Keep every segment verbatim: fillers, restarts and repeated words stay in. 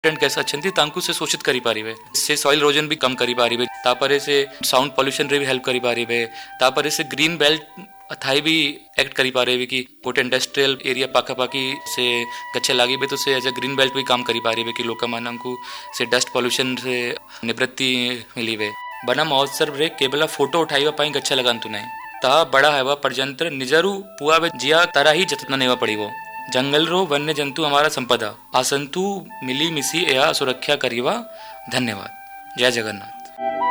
कैसे अच्छे तांकु से शोषित करी पारिबे से सॉइल इरोजन भी कम करी पारिबे तापरे से साउंड पोल्यूशन रे भी हेल्प करी पारिबे तापरे से ग्रीन बेल्ट अथाई भी एक्ट करी पारिबे कि गोटे इंडस्ट्रियल एरिया पाखापाखी से गच्छे लागिबे तो से एज अ ग्रीन बेल्ट भी काम करी पारिबे कि लोक माननकु से डस्ट पोल्यूशन से निवृत्ति मिलिबे बना महोत्सव रे केवल फोटो उठाइबा पई गच्छे लगांतु नै ता बड़ा हेबा पर्यंत निजरु पुआबे जिया तरह ही जतन नेवा पड़िबो जंगल रो वन्य जंतु हमारा संपदा आसंतु मिली मिसी या सुरक्षा करिवा। धन्यवाद। जय जगन्नाथ।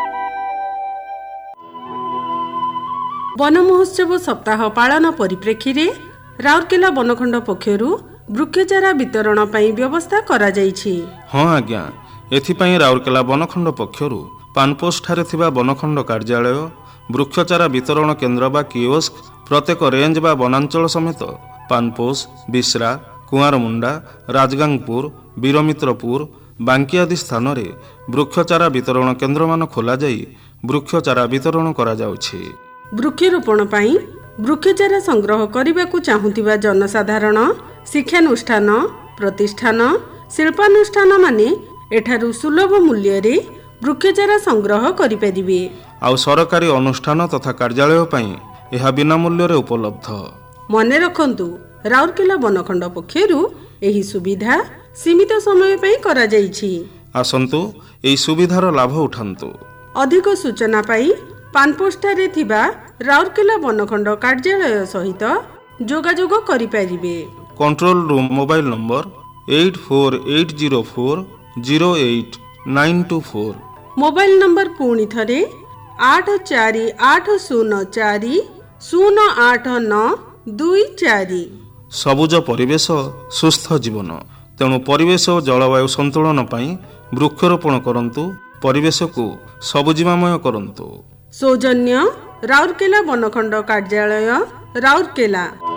वन महोत्सव सप्ताह पालन परिप्रेक्षी रे राउरकेला बनखंड पक्षरु वृक्षचारा वितरण पई व्यवस्था करा जाईछि। हां आज्ञा एथि पई राउरकेला बनखंड पक्षरु पानपोस्ट ठारे थिबा बनखंड कार्यालय वृक्षचारा वितरण केन्द्र बा कियोस्क प्रत्येक रेंज बा वनांचल समेत पानपोस बिश्रा कुआरमुंडा राजगांगपुर वीरमित्रपुर बांकी आदि स्थान रे वृक्षचारा वितरण केन्द्र मान खोला जाई वृक्षचारा वितरण करा जाउछि। वृक्षरोपण पई वृक्षचारा संग्रह करबाकू चाहुतिबा जनसाधारण शिक्षानुष्ठान प्रतिष्ठान शिल्पानुष्ठान माने एठारु सुलभ मूल्य रे वृक्षचारा संग्रह करि परिबे। आ सरकारी अनुष्ठान तथा कार्यालय पई एहा बिना मूल्य रे उपलब्ध। मने रखंतु राउरकेला बनखंड पक्षरु एही सुविधा सीमित समय पई करा जाईछि। आसंतु एही सुविधार लाभ उठांतु। अधिक सूचना पाई पानपोस्टारे थिबा राउरकेला बनखंड कार्यालय सहित जोगाजोग करि परिबे। Control room mobile number eight four eight zero four zero eight nine to four. Mobile number पुणी थरे आठ चार आठ शून्य चार शून्य आठ नौ दुई चारि। सबुज परिवेश सुस्थ जीवन तेणु परिवेश और जलवायु संतुलन पाई वृक्षरोपण करंतु परिवेश को सबुजिमामय करंतु। सौजन्य राउरकेला बनखंड कार्यालय राउरकेला।